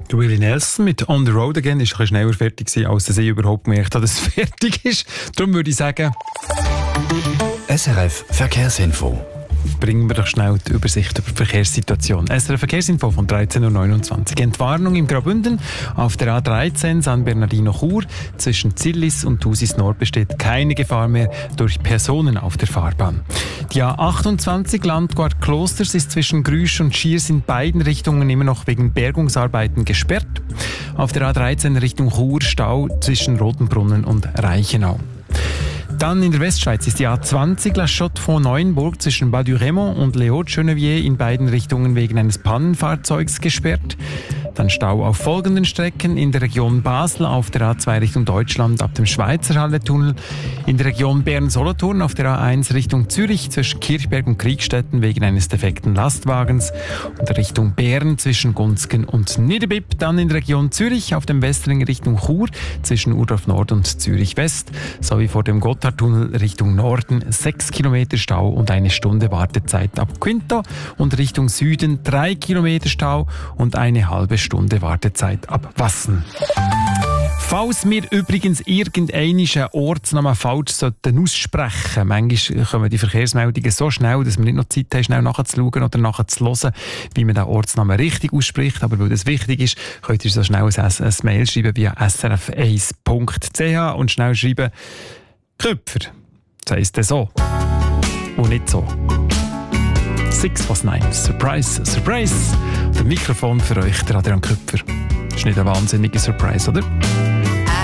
Willie Nelson mit «On the Road Again» ist ein bisschen schneller fertig gewesen, als dass ich überhaupt gemerkt habe, dass es fertig ist. Darum würde ich sagen... SRF Verkehrsinfo. Bringen wir doch schnell die Übersicht über die Verkehrssituation. SRF Verkehrsinfo von 13.29 Uhr. Entwarnung im Graubünden auf der A13 San Bernardino-Chur. Zwischen Zillis und Thusis Nord besteht keine Gefahr mehr durch Personen auf der Fahrbahn. Die A28 Landquart Klosters ist zwischen Grüsch und Schiers in beiden Richtungen immer noch wegen Bergungsarbeiten gesperrt. Auf der A13 Richtung Chur Stau zwischen Rotenbrunnen und Reichenau. Dann in der Westschweiz ist die A20 La Chaux-de-Fonds-Neuenburg zwischen Bas-du-Raymond und Les Hauts-de-Geneviève in beiden Richtungen wegen eines Pannenfahrzeugs gesperrt. Dann Stau auf folgenden Strecken: in der Region Basel auf der A2 Richtung Deutschland ab dem Schweizerhalle-Tunnel, in der Region Bern-Solothurn auf der A1 Richtung Zürich zwischen Kirchberg und Kriegstetten wegen eines defekten Lastwagens und Richtung Bern zwischen Gunzgen und Niederbipp, dann in der Region Zürich auf dem Westring Richtung Chur zwischen Urdorf Nord und Zürich West sowie vor dem Gotthardtunnel Richtung Norden 6 Kilometer Stau und 1 Stunde Wartezeit ab Quinto und Richtung Süden 3 Kilometer Stau und eine halbe Stunde Wartezeit ab Wassen. Falls wir übrigens irgendeinen Ortsnamen falsch aussprechen sollten, manchmal kommen die Verkehrsmeldungen so schnell, dass wir nicht noch Zeit haben, schnell nachzuschauen oder nachzuhören, wie man den Ortsnamen richtig ausspricht. Aber weil das wichtig ist, könnt ihr so schnell ein Mail schreiben via srf1.ch und schnell schreiben Köpfer. Das heisst so und nicht so. 6 was 9. Surprise, Surprise. Der Mikrofon für euch, der Adrian Köpfer. Das ist nicht ein wahnsinniger Surprise, oder?